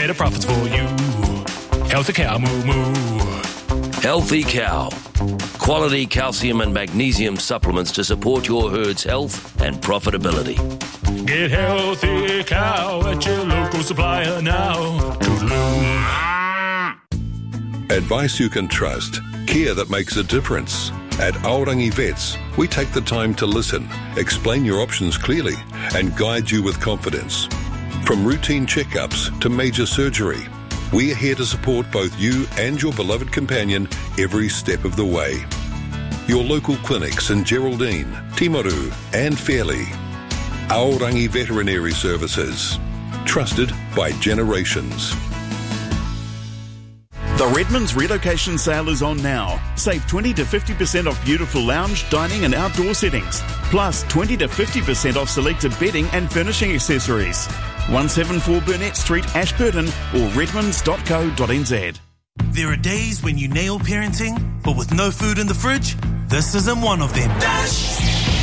better profits for you. Healthy Cow, moo moo. Healthy Cow. Quality calcium and magnesium supplements to support your herd's health and profitability. Get Healthy Cow at your local supplier now. Toodaloo. Advice you can trust. Care that makes a difference. At Aorangi Vets, we take the time to listen, explain your options clearly, and guide you with confidence. From routine checkups to major surgery, we are here to support both you and your beloved companion every step of the way. Your local clinics in Geraldine, Timaru and Fairley. Aorangi Veterinary Services. Trusted by generations. The Redmond's relocation sale is on now. Save 20 to 50% off beautiful lounge, dining and outdoor settings. Plus 20 to 50% off selected bedding and furnishing accessories. 174 Burnett Street, Ashburton or redmonds.co.nz. There are days when you nail parenting, but with no food in the fridge, this isn't one of them. Dash!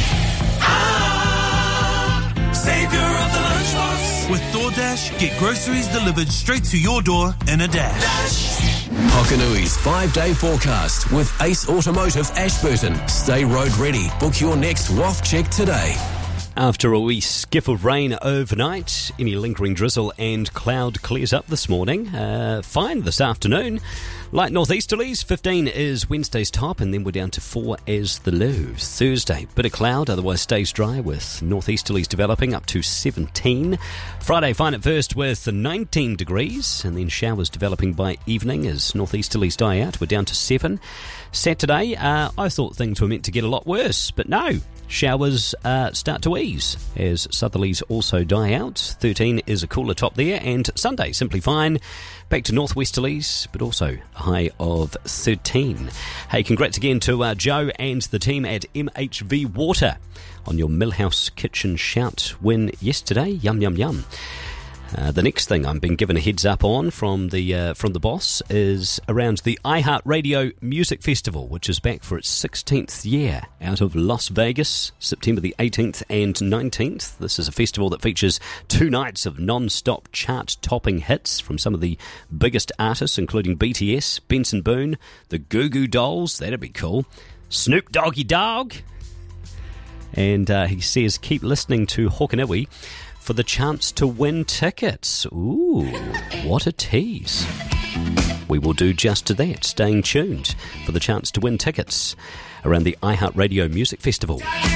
Savior of the lunchbox. With DoorDash, get groceries delivered straight to your door in a dash. Hokanui's 5-day forecast with Ace Automotive Ashburton. Stay road ready. Book your next WAF check today. After a wee skiff of rain overnight, any lingering drizzle and cloud clears up this morning. Fine this afternoon. Light northeasterlies, 15 is Wednesday's top, and then we're down to 4 as the low. Thursday, bit of cloud, otherwise stays dry with northeasterlies developing up to 17. Friday, fine at first with 19 degrees, and then showers developing by evening as northeasterlies die out. We're down to 7. Saturday, I thought things were meant to get a lot worse, but no. Showers start to ease as southerlies also die out. 13 is a cooler top there, and Sunday simply fine. Back to northwesterlies, but also a high of 13. Hey, congrats again to Joe and the team at MHV Water on your Millhouse Kitchen Shout win yesterday. Yum, yum, yum. The next thing I'm being given a heads up on from the boss is around the iHeartRadio Music Festival, which is back for its 16th year out of Las Vegas, September the 18th and 19th. This is a festival that features 2 nights of non-stop chart-topping hits from some of the biggest artists, including BTS, Benson Boone, the Goo Goo Dolls, that'd be cool, Snoop Doggy Dogg, and he says keep listening to Hokanui for the chance to win tickets. Ooh, what a tease. We will do just that, staying tuned for the chance to win tickets around the iHeartRadio Music Festival.